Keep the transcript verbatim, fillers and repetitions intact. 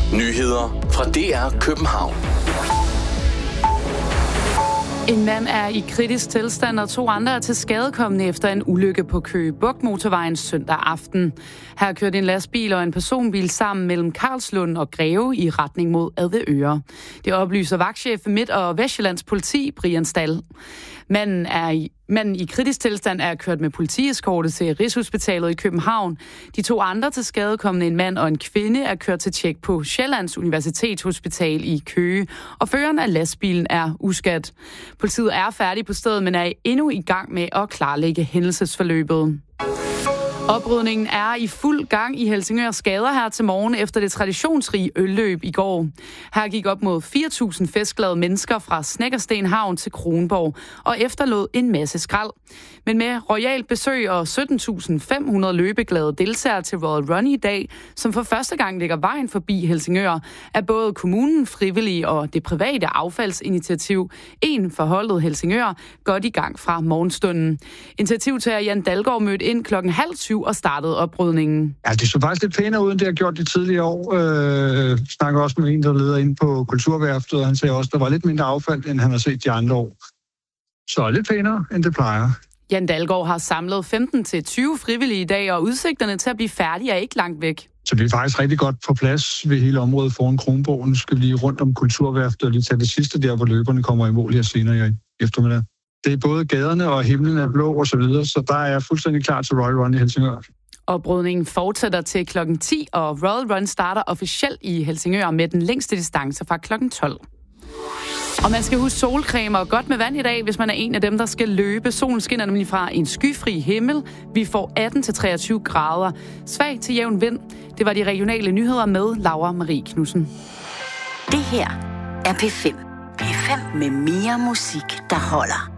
Nyheder fra D R København. En mand er i kritisk tilstand, og to andre er til skadekommende efter en ulykke på Køge Bugt Motorvejen søndag aften. Her kørte en lastbil og en personbil sammen mellem Karlslund og Greve i retning mod Avedøre. Det oplyser vagtchef Midt- og Vestsjællands politi, Brian Stall. Manden, er i, manden i kritisk tilstand er kørt med politieskorte til Rigshospitalet i København. De to andre til skadekommende, en mand og en kvinde, er kørt til tjek på Sjællands Universitetshospital i Køge, og føreren af lastbilen er uskadt. Politiet er færdig på stedet, men er endnu i gang med at klarlægge hændelsesforløbet. Oprydningen er i fuld gang i Helsingørs gader her til morgen efter det traditionsrige ølløb i går. Her gik op mod fire tusind festglade mennesker fra Snekkersten Havn til Kronborg og efterlod en masse skrald. Men med royalt besøg og sytten tusind fem hundrede løbeglade deltagere til Royal Run i dag, som for første gang ligger vejen forbi Helsingør, er både kommunen, frivillige og det private affaldsinitiativ En for holdet Helsingør godt i gang fra morgenstunden. Initiativtager Jan Dalgaard mødte ind klokken halv syv og startede oprydningen. Ja, det så faktisk lidt pænere ud, end det har gjort de tidligere år. Øh, snakker også med en, der leder ind på Kulturværftet, og han sagde også, at der var lidt mindre affald, end han har set de andre år. Så lidt pænere, end det plejer. Jan Dalgaard har samlet femten til tyve frivillige i dag, og udsigterne til at blive færdige er ikke langt væk. Så vi er faktisk rigtig godt på plads ved hele området foran Kronborg. Nu skal vi lige rundt om Kulturværftet og lige tage det sidste der, hvor løberne kommer i mål her senere i eftermiddag. Det er både gaderne og himlen er blå og så videre, så der er jeg fuldstændig klar til Royal Run i Helsingør. Oprydningen fortsætter til klokken ti, og Royal Run starter officielt i Helsingør med den længste distance fra klokken tolv. Og man skal huske solcreme og godt med vand i dag, hvis man er en af dem, der skal løbe. Solen skinner nemlig fra en skyfri himmel. Vi får atten til treogtyve grader. Svag til jævn vind. Det var de regionale nyheder med Laura Marie Knudsen. Det her er P fem. P fem med mere musik, der holder.